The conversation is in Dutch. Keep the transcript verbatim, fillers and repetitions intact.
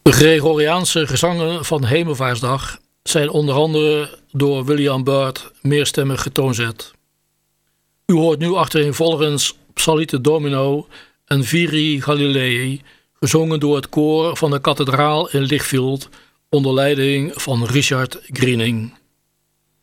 De Gregoriaanse gezangen van Hemelvaartsdag zijn onder andere door William Byrd meerstemmig getoonzet. U hoort nu achtereenvolgens Psalite Domino en Viri Galilei, gezongen door het koor van de kathedraal in Lichfield onder leiding van Richard Greening.